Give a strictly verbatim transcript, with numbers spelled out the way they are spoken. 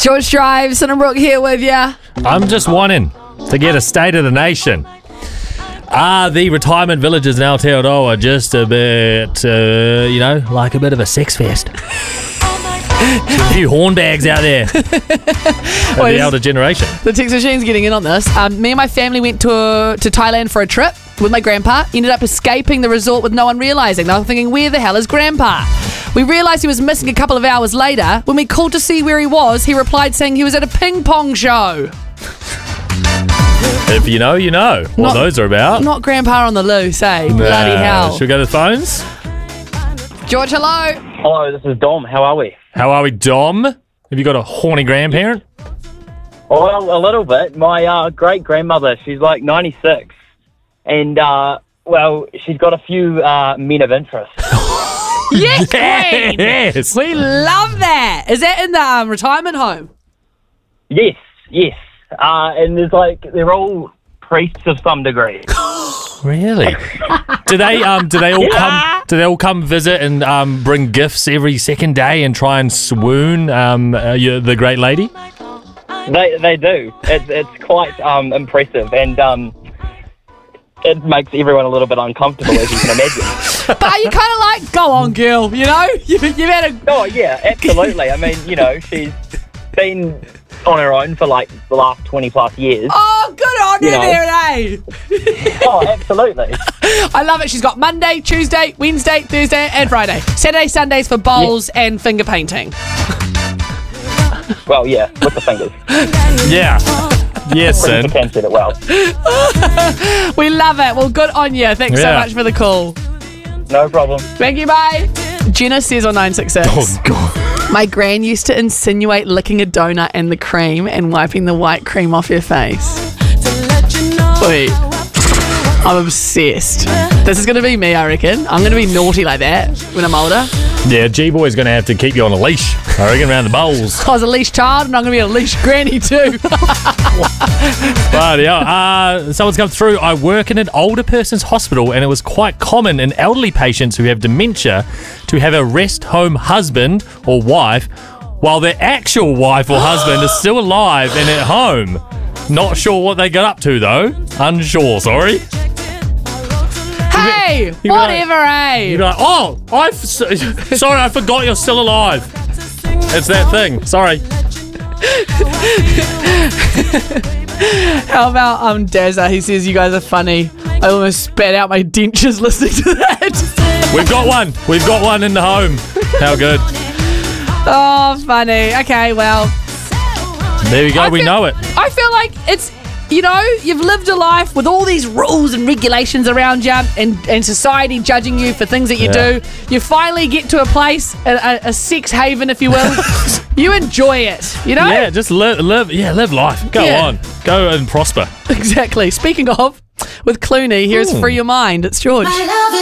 It's George Drive, Sin and Brooke here with ya. I'm just wanting to get a state of the nation. Are the retirement villages in Aotearoa just a bit, uh, you know, like a bit of a sex fest? A few hornbags out there. Of Well, the elder generation. The text machine's getting in on this. Um, me and my family went to uh, to Thailand for a trip with my grandpa. Ended up escaping the resort with no one realising. They were thinking, where the hell is grandpa? We realised he was missing a couple of hours later. When we called to see where he was, he replied saying he was at a ping pong show. If you know, you know what Not- those are about. Not grandpa on the loose, eh? Bloody Nah, hell. Should we go to the phones? George, hello. Hello, this is Dom. How are we? How are we, Dom? Have you got a horny grandparent? Well, a little bit. My uh, great-grandmother, she's like ninety-six. And, uh, well, she's got a few uh, men of interest. Yes, Queen. Yes. We love that. Is that in the um, retirement home? Yes, yes. Uh, and there's like, they're all priests of some degree. Really? do they um do they all come do they all come visit and um bring gifts every second day and try and swoon um uh, you, the great lady? They they do. It's, it's quite um, impressive. And um, it makes everyone a little bit uncomfortable, as you can imagine. But you kind of like, go on, girl, you know? You, you've had a... Oh, yeah, absolutely. I mean, you know, she's been on her own for like the last twenty plus years. Oh, good on you, You know. there, eh? Oh, absolutely. I love it. She's got Monday, Tuesday, Wednesday, Thursday, and Friday. Saturday, Sundays for bowls and finger painting. Well, yeah, with the fingers. Yeah. Yes, Pretty Sin. Japan said it well. We love it. Well, good on you. Thanks so Yeah. much for the call. No problem. Thank you, bye. Jenna says on nine six six. Oh God. My gran used to insinuate licking a donut and the cream and wiping the white cream off your face. Wait. I'm obsessed. This is going to be me, I reckon. I'm going to be naughty like that when I'm older. Yeah, G-Boy's going to have to keep you on a leash, I reckon, around the bowls. I was a leash child and I'm going to be a leash granny too. But yeah, uh, someone's come through. I work in an older person's hospital, and it was quite common in elderly patients who have dementia to have a rest home husband or wife while their actual wife or husband is still alive and at home. Not sure what they got up to, though. Unsure, sorry. Hey, You'd be like- whatever, eh? You're like, oh, I f- sorry, I forgot you're still alive. It's that thing. Sorry. How about um Dazza? He says you guys are funny. I almost spat out my dentures listening to that. We've got one. We've got one in the home. How good. Oh, funny. Okay, well, There we go. I We feel- know it. I feel like it's, you know, you've lived a life with all these rules and regulations around you and, and society judging you for things that you Yeah. do. You finally get to a place, a, a, a sex haven, if you will. You enjoy it, you know? Yeah, just live, live. Yeah, live life. Go Yeah. on. Go and prosper. Exactly. Speaking of, with Clooney, here's Ooh. Free Your Mind. It's George. I love